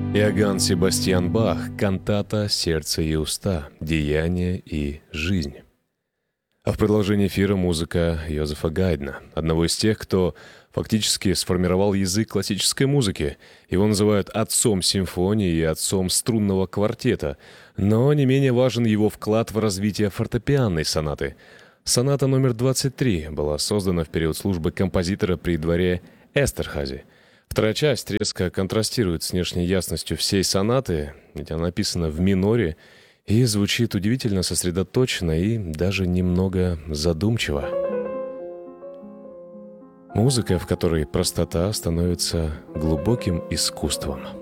Иоганн Себастьян Бах, кантата «Сердце и уста», «Деяние и жизнь». А в продолжении эфира музыка Йозефа Гайдна, одного из тех, кто фактически сформировал язык классической музыки. Его называют отцом симфонии и отцом струнного квартета, но не менее важен его вклад в развитие фортепианной сонаты. Соната номер 23 была создана в период службы композитора при дворе Эстерхази. Вторая часть резко контрастирует с внешней ясностью всей сонаты, ведь она написана в миноре и звучит удивительно сосредоточенно и даже немного задумчиво. Музыка, в которой простота становится глубоким искусством.